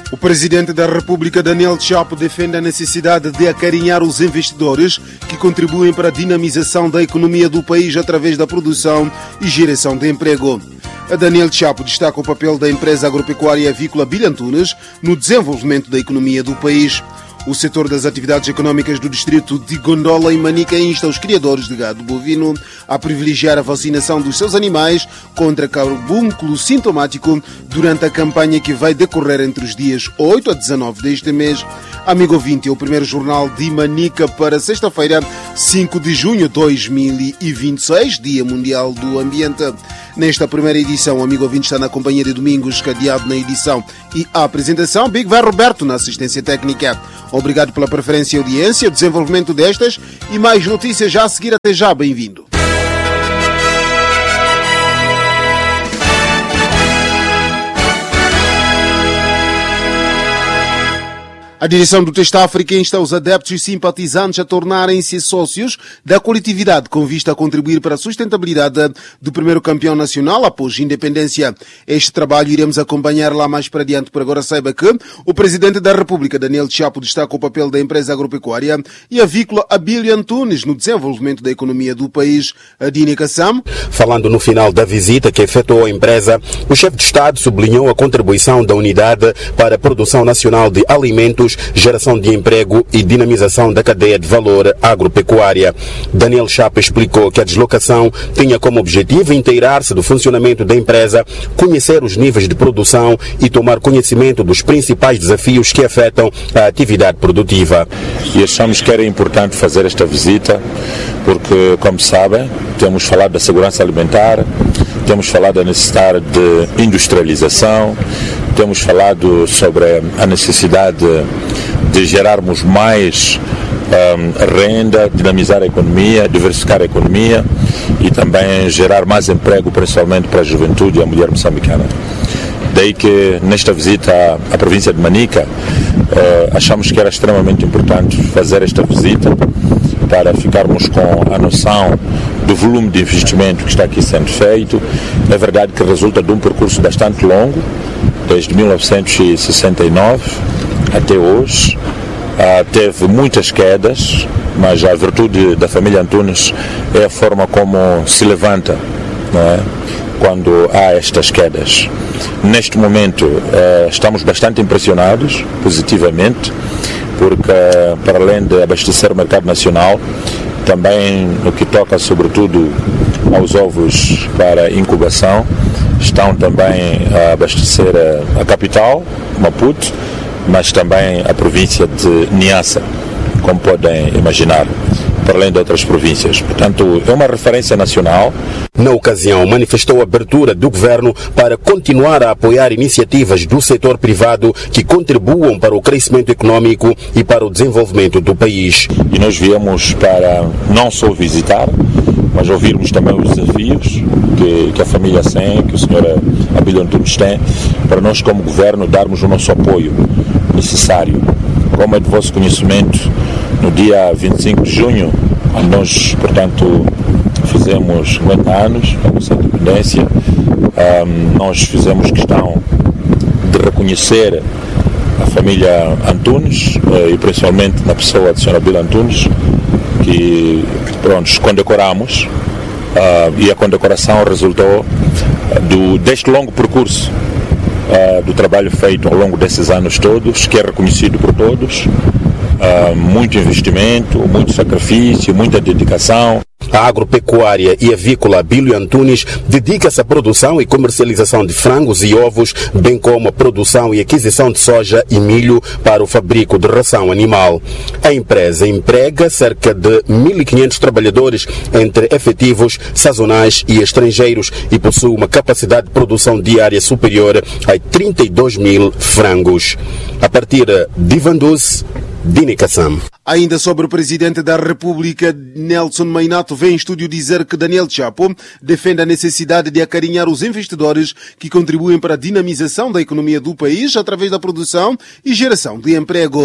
O presidente da República, Daniel Chapo, defende a necessidade de acarinhar os investidores que contribuem para a dinamização da economia do país através da produção e geração de emprego. Daniel Chapo destaca o papel da empresa agropecuária avícola Billy Antunes no desenvolvimento da economia do país. O setor das atividades econômicas do distrito de Gondola e Manica insta os criadores de gado bovino a privilegiar a vacinação dos seus animais contra carbúnculo sintomático durante a campanha que vai decorrer entre os dias 8 a 19 deste mês. Amigo ouvinte, é o primeiro jornal de Manica para sexta-feira, 5 de junho de 2026, Dia Mundial do Ambiente. Nesta primeira edição, o amigo ouvinte está na companhia de Domingos Cadeado na edição e a apresentação, Big Vai Roberto na assistência técnica. Obrigado pela preferência e audiência, desenvolvimento destas e mais notícias já a seguir. Até já, bem-vindo. A direção do Teste África insta os adeptos e simpatizantes a tornarem-se sócios da coletividade com vista a contribuir para a sustentabilidade do primeiro campeão nacional após a independência. Este trabalho iremos acompanhar lá mais para diante. Por agora saiba que o presidente da República, Daniel Chapo, destaca o papel da empresa agropecuária e avícola Billy Antunes no desenvolvimento da economia do país. A Dini Kassam. Falando no final da visita que efetuou a empresa, o chefe de Estado sublinhou a contribuição da unidade para a produção nacional de alimentos, geração de emprego e dinamização da cadeia de valor agropecuária. Daniel Chapo explicou que a deslocação tinha como objetivo inteirar-se do funcionamento da empresa, conhecer os níveis de produção e tomar conhecimento dos principais desafios que afetam a atividade produtiva. E achamos que era importante fazer esta visita porque, como sabem, temos falado da segurança alimentar, temos falado da necessidade de industrialização, temos falado sobre a necessidade de gerarmos mais renda, dinamizar a economia, diversificar a economia e também gerar mais emprego, principalmente para a juventude e a mulher moçambicana. Daí que nesta visita à província de Manica achamos que era extremamente importante fazer esta visita para ficarmos com a noção do volume de investimento que está aqui sendo feito. É verdade que resulta de um percurso bastante longo, desde 1969 até hoje. Teve muitas quedas, mas a virtude da família Antunes é a forma como se levanta, não é? Quando há estas quedas. Neste momento estamos bastante impressionados positivamente, porque para além de abastecer o mercado nacional, também no que toca sobretudo aos ovos para incubação, estão também a abastecer a capital, Maputo, mas também a província de Niassa, como podem imaginar, para além de outras províncias. Portanto, é uma referência nacional. Na ocasião, manifestou a abertura do governo para continuar a apoiar iniciativas do setor privado que contribuam para o crescimento econômico e para o desenvolvimento do país. E nós viemos para não só visitar, mas ouvirmos também os desafios que a família tem, que o Sr. Billy Antunes tem, para nós como governo darmos o nosso apoio necessário. Como é de vosso conhecimento, no dia 25 de junho, nós, portanto, fizemos 50 anos da nossa independência. Nós fizemos questão de reconhecer a família Antunes e principalmente na pessoa do Sr. Billy Antunes, que condecoramos, e a condecoração resultou deste longo percurso do trabalho feito ao longo desses anos todos, que é reconhecido por todos. Muito investimento, muito sacrifício, muita dedicação. A agropecuária e avícola Billy Antunes dedica-se à produção e comercialização de frangos e ovos, bem como a produção e aquisição de soja e milho para o fabrico de ração animal. A empresa emprega cerca de 1.500 trabalhadores entre efetivos, sazonais e estrangeiros e possui uma capacidade de produção diária superior a 32 mil frangos. A partir de Vanduz, Dini Kassam. Ainda sobre o presidente da República, Nelson Mainato, vem em estúdio dizer que Daniel Chapo defende a necessidade de acarinhar os investidores que contribuem para a dinamização da economia do país através da produção e geração de emprego.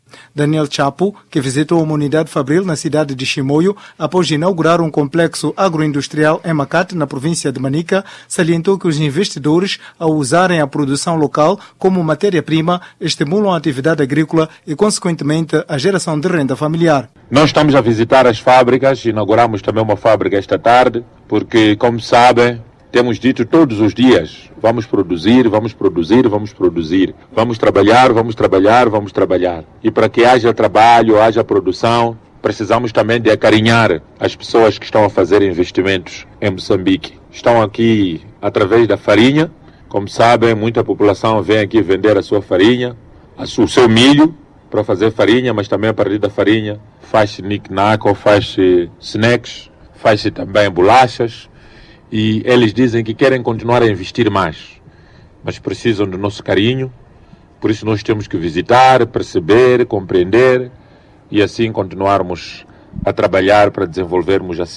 Daniel Chapo, que visitou uma unidade fabril na cidade de Chimoio após inaugurar um complexo agroindustrial em Makate, na província de Manica, salientou que os investidores, ao usarem a produção local como matéria-prima, estimulam a atividade agrícola e, consequentemente, a geração de renda familiar. Nós estamos a visitar as fábricas, inauguramos também uma fábrica esta tarde, porque, como sabem, temos dito todos os dias, vamos produzir, vamos produzir, vamos produzir, vamos trabalhar, vamos trabalhar, vamos trabalhar. E para que haja trabalho, haja produção, precisamos também de acarinhar as pessoas que estão a fazer investimentos em Moçambique. Estão aqui através da farinha, como sabem, muita população vem aqui vender a sua farinha, o seu milho para fazer farinha, mas também a partir da farinha faz-se knick-knack ou faz-se snacks, faz-se também bolachas. E eles dizem que querem continuar a investir mais, mas precisam do nosso carinho, por isso nós temos que visitar, perceber, compreender e assim continuarmos a trabalhar para desenvolvermos a cidade.